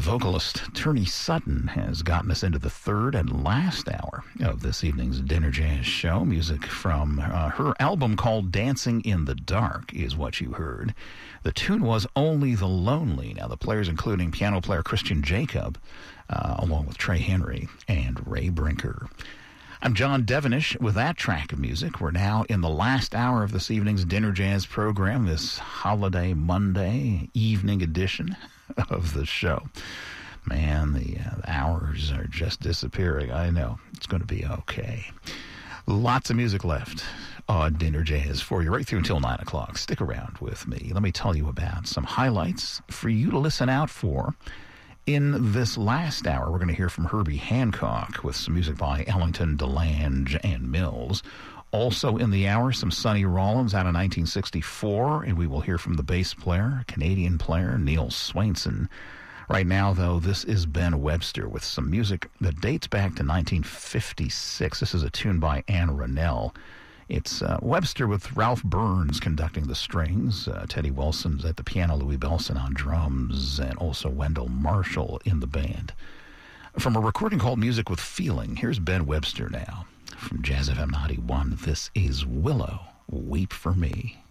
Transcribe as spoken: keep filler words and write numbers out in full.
vocalist Turney Sutton has gotten us into the third and last hour of this evening's Dinner Jazz show. Music from uh, her album called Dancing in the Dark is what you heard. The tune was Only the Lonely. Now, the players including piano player Christian Jacob, uh, along with Trey Henry and Ray Brinker. I'm John Devenish with that track of music. We're now in the last hour of this evening's Dinner Jazz program, this holiday Monday evening edition of the show. Man, the, uh, the hours are just disappearing. I know. It's going to be okay. Lots of music left on Dinner Jazz for you right through until nine o'clock. Stick around with me. Let me tell you about some highlights for you to listen out for. In this last hour, we're going to hear from Herbie Hancock with some music by Ellington, DeLange, and Mills. Also in the hour, some Sonny Rollins out of nineteen sixty-four, and we will hear from the bass player, Canadian player, Neil Swainson. Right now, though, this is Ben Webster with some music that dates back to nineteen fifty-six. This is a tune by Ann Rennell. It's uh, Webster with Ralph Burns conducting the strings, uh, Teddy Wilson's at the piano, Louis Bellson on drums, and also Wendell Marshall in the band. From a recording called Music with Feeling, here's Ben Webster now. From Jazz F M ninety-one, this is Willow, Weep for Me.